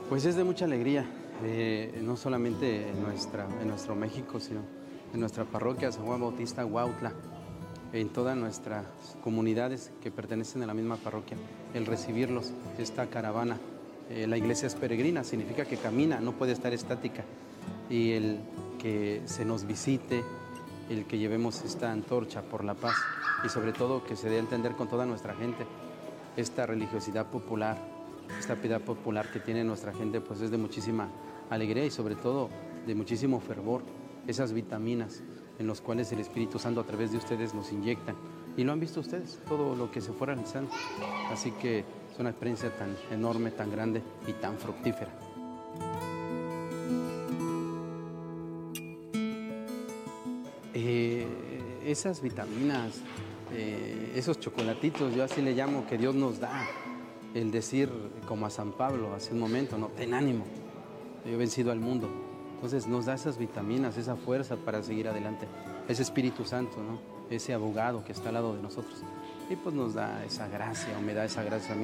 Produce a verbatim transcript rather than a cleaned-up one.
Pues es de mucha alegría, eh, no solamente en, nuestra, en nuestro México, sino en nuestra parroquia San Juan Bautista Huautla, en todas nuestras comunidades que pertenecen a la misma parroquia, el recibirlos, esta caravana. Eh, la iglesia es peregrina, significa que camina, no puede estar estática. Y el que se nos visite, el que llevemos esta antorcha por la paz y sobre todo que se dé a entender con toda nuestra gente esta religiosidad popular, esta piedad popular que tiene nuestra gente, pues es de muchísima alegría y sobre todo de muchísimo fervor, esas vitaminas en los cuales el Espíritu Santo a través de ustedes nos inyectan. Y lo han visto ustedes, todo lo que se fue realizando. Así que es una experiencia tan enorme, tan grande y tan fructífera. Eh, esas vitaminas, eh, esos chocolatitos, yo así le llamo, que Dios nos da, el decir, como a San Pablo hace un momento, no, ten ánimo, yo he vencido al mundo. Entonces nos da esas vitaminas, esa fuerza para seguir adelante, ese Espíritu Santo, ¿no? Ese abogado que está al lado de nosotros. Y pues nos da esa gracia, o me da esa gracia a mí.